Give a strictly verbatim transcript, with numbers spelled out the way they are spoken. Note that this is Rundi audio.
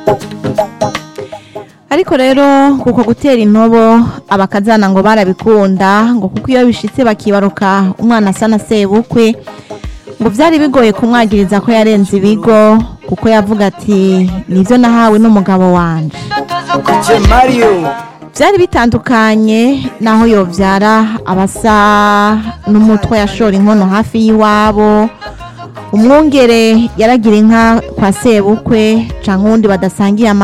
ariko rero kuko gutera intobo abakazana ngo barabikunda ngo kuko iyo bishitse bakibaruka umwana asa na sebukwe ngo byari bigoye kumwagiriza ko yarenze ibigo kuko yavuga ati nivyo nahawe n'umugabo wanje. Byari bitandukanye naho yovyara abasa n'umutwe yashora inkono hafi y'iwabo, umwungere yaragira inka kwa sebukwe canke undi badasangiye